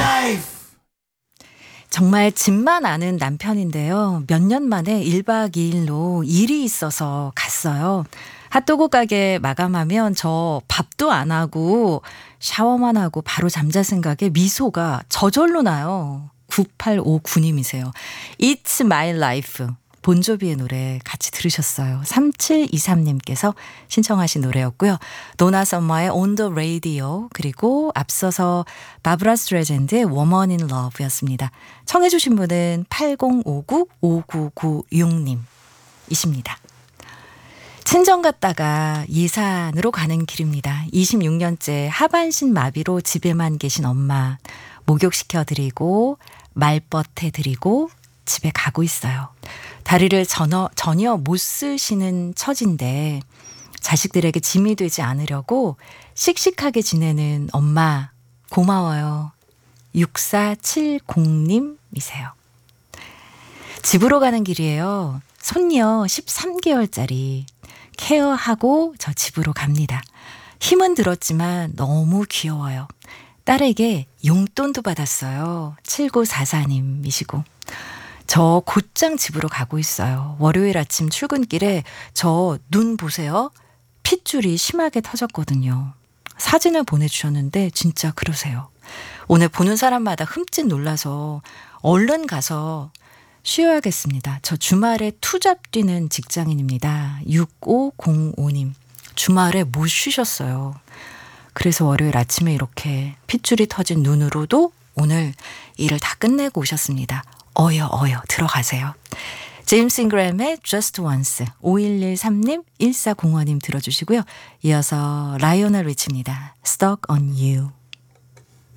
life. 정말 집만 아는 남편인데요. 몇 년 만에 1박 2일로 일이 있어서 갔어요. 핫도그 가게 마감하면 저 밥도 안 하고 샤워만 하고 바로 잠잘 생각에 미소가 저절로 나요. 9859님이세요. It's my life. 본조비의 노래 같이 들으셨어요. 3723님께서 신청하신 노래였고요. 노나 서머의 On the Radio 그리고 앞서서 바브라 스트레이젠드의 Woman in Love였습니다. 청해 주신 분은 8059-5996님이십니다. 친정 갔다가 예산으로 가는 길입니다. 26년째 하반신 마비로 집에만 계신 엄마 목욕시켜드리고 말벗해드리고 집에 가고 있어요. 다리를 전혀 못 쓰시는 처진데 자식들에게 짐이 되지 않으려고 씩씩하게 지내는 엄마 고마워요. 6470님이세요. 집으로 가는 길이에요. 손녀 13개월짜리 케어하고 저 집으로 갑니다. 힘은 들었지만 너무 귀여워요. 딸에게 용돈도 받았어요. 7944님이시고. 저 곧장 집으로 가고 있어요. 월요일 아침 출근길에 저 눈 보세요. 핏줄이 심하게 터졌거든요. 사진을 보내주셨는데 진짜 그러세요. 오늘 보는 사람마다 흠칫 놀라서 얼른 가서 쉬어야겠습니다. 저 주말에 투잡 뛰는 직장인입니다. 6505님. 주말에 못 쉬셨어요. 그래서 월요일 아침에 이렇게 핏줄이 터진 눈으로도 오늘 일을 다 끝내고 오셨습니다. 어여 들어가세요. 제임스 잉그램의 Just Once 5113님 1405님 들어주시고요. 이어서 라이오넬 리치입니다. Stuck on You.